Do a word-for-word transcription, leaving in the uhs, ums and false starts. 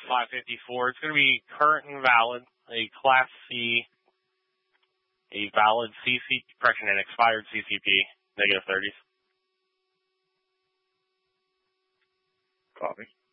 five fifty-four. It's going to be current and valid, a Class C, a valid C C, correction, an expired C C P, negative thirties. Copy.